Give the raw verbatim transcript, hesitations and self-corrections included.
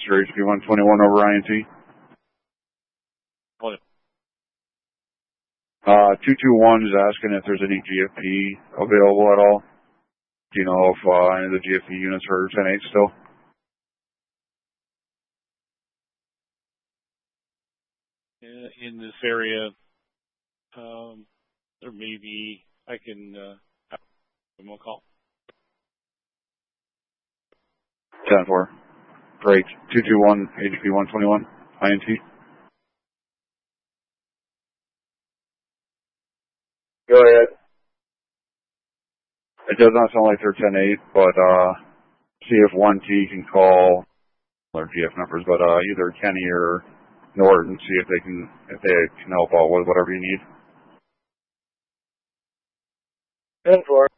Lancaster, H P one twenty-one over I N T. Hold it. Uh, two two one is asking if there's any G F P available at all. Do you know if uh, any of the G F P units are ten eight still? In this area, um, there may be, I can uh, have them a call. ten four. Great. two two one, H P one twenty-one, I N T. Go ahead. It does not sound like they're ten eight, but uh, see if one T can call their G F numbers, but uh, either Kenny or Norton, see if they can if they can help out with whatever you need. ten four.